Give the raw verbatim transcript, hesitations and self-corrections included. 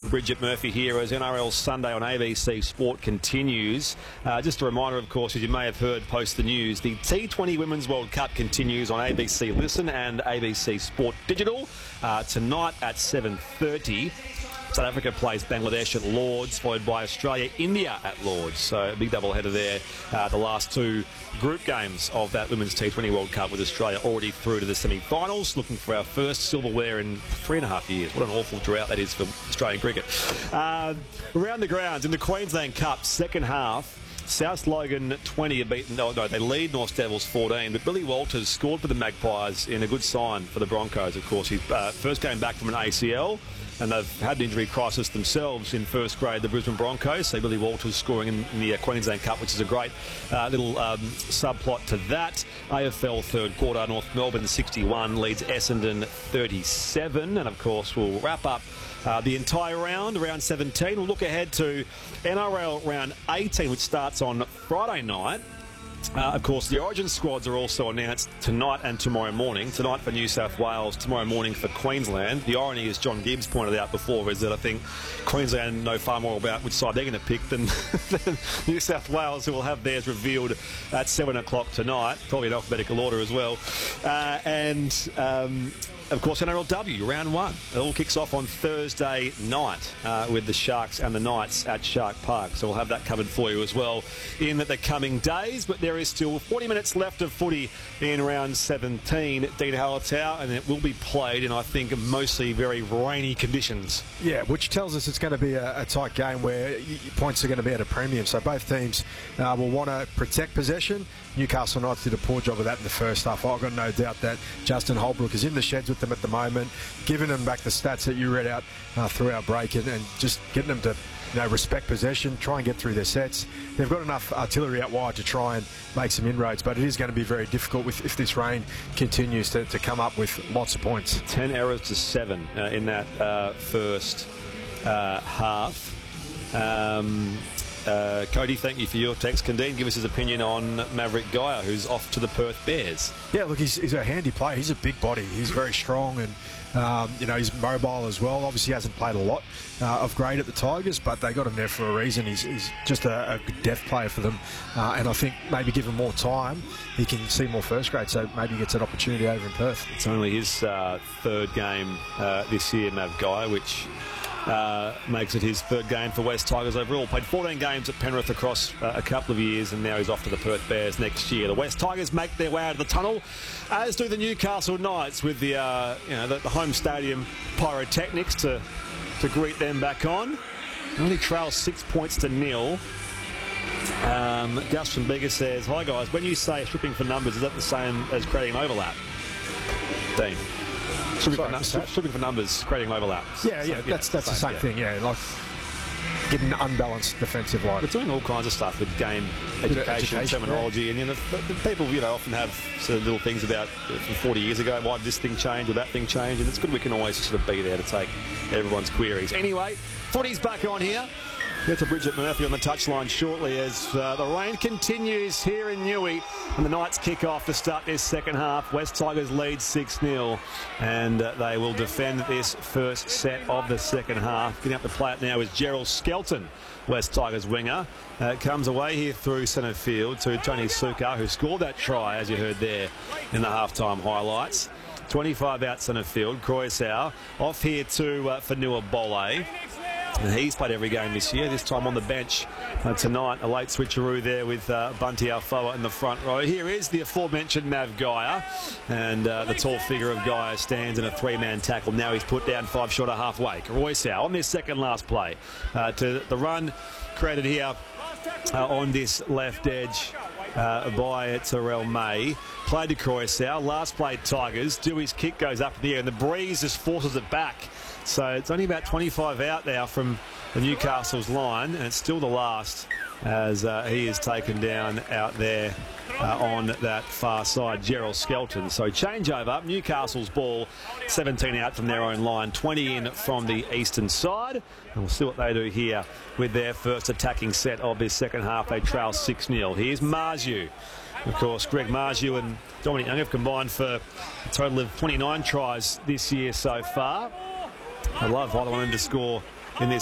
Bridget Murphy here as N R L Sunday on A B C Sport continues. Uh, just a reminder, of course, as you may have heard post the news, the T twenty Women's World Cup continues on A B C Listen and A B C Sport Digital uh, tonight at seven thirty. South Africa plays Bangladesh at Lords, followed by Australia, India at Lords. So a big double header there. Uh, the last two group games of that Women's T twenty World Cup with Australia already through to the semi-finals, looking for our first silverware in three and a half years. What an awful drought that is for Australian cricket. Uh, around the grounds in the Queensland Cup, second half, South Logan twenty have beaten, no, no, they lead North Devils fourteen, but Billy Walters scored for the Magpies in a good sign for the Broncos, of course. His uh, first game back from an A C L, and they've had an injury crisis themselves in first grade, the Brisbane Broncos. So Billy Walters scoring in, in the uh, Queensland Cup, which is a great uh, little um, subplot to that. A F L third quarter, North Melbourne sixty-one leads Essendon thirty-seven, and of course we'll wrap up Uh, the entire round, round seventeen. We'll look ahead to N R L round eighteen, which starts on Friday night. Uh, of course, the Origin squads are also announced tonight and tomorrow morning. Tonight for New South Wales, tomorrow morning for Queensland. The irony, as John Gibbs pointed out before, is that I think Queensland know far more about which side they're going to pick than, than New South Wales, who will have theirs revealed at seven o'clock tonight. Probably in alphabetical order as well. Uh, and... Um, Of course, N R L W, round one. It all kicks off on Thursday night uh, with the Sharks and the Knights at Shark Park. So we'll have that covered for you as well in the coming days. But there is still forty minutes left of footy in round seventeen at Dean Hallertau, and it will be played in, I think, mostly very rainy conditions. Yeah, which tells us it's going to be a, a tight game where points are going to be at a premium. So both teams uh, will want to protect possession. Newcastle Knights did a poor job of that in the first half. I've got no doubt that Justin Holbrook is in the sheds with them at the moment, giving them back the stats that you read out uh, through our break, and, and just getting them to, you know, respect possession, try and get through their sets. They've got enough artillery out wide to try and make some inroads, but it is going to be very difficult with, if this rain continues to, to come up with lots of points. Ten errors to seven uh, in that uh, first uh, half. Um, Uh, Cody, thank you for your text. Can Dean give us his opinion on Maverick Geyer, who's off to the Perth Bears? Yeah, look, he's, he's a handy player. He's a big body. He's very strong, and um, you know, he's mobile as well. Obviously, he hasn't played a lot uh, of grade at the Tigers, but they got him there for a reason. He's, he's just a, a good depth player for them, uh, and I think maybe give him more time, he can see more first grade. So maybe he gets an opportunity over in Perth. It's only his uh, third game uh, this year, Mav Geyer, which Uh, makes it his third game for West Tigers overall. Played fourteen games at Penrith across uh, a couple of years, and now he's off to the Perth Bears next year. The West Tigers make their way out of the tunnel, as do the Newcastle Knights, with the uh, you know the, the home stadium pyrotechnics to to greet them back on. Only trails six points to nil. Um, Gus from Bega says, "Hi guys, when you say stripping for numbers, is that the same as creating an overlap?" Dean. Stripping for, Sorry, stripping for numbers, creating overlaps. Yeah, yeah, so, that's that's the same, yeah. thing. Yeah, like getting an unbalanced defensive line. We're doing all kinds of stuff with game education, education terminology, yeah. And you know, the, the people you know often have sort of little things about uh, from forty years ago. Why did this thing change or that thing change? And it's good we can always sort of be there to take everyone's queries. Anyway, footy's back on here. Get to Bridget Murphy on the touchline shortly as uh, the rain continues here in Newey, and the Knights kick off to start this second half. West Tigers lead six nil, and uh, they will defend this first set of the second half. Getting up to play it now is Gerald Skelton, West Tigers winger. Uh, comes away here through centre field to Tony Suka, who scored that try, as you heard there in the halftime highlights. twenty-five out centre field. Croissau off here to uh, Fanua Bole. And he's played every game this year, this time on the bench uh, tonight. A late switcheroo there with uh, Bunty Alfoa in the front row. Here is the aforementioned Mav Geyer, and uh, the tall figure of Geyer stands in a three-man tackle. Now he's put down five short of halfway. Croissau on this second last play uh, to the run created here uh, on this left edge uh, by Terrell May. Played to Croissau, last played Tigers. Dewey's kick goes up in the air, and the breeze just forces it back. So it's only about twenty-five out now from the Newcastle's line, and it's still the last as uh, he is taken down out there uh, on that far side, Gerald Skelton. So changeover, Newcastle's ball, seventeen out from their own line, twenty in from the eastern side. And we'll see what they do here with their first attacking set of this second half. They trail six nil. Here's Marju. Of course, Greg Marju and Dominic Young have combined for a total of twenty-nine tries this year so far. I love either one of them to score in this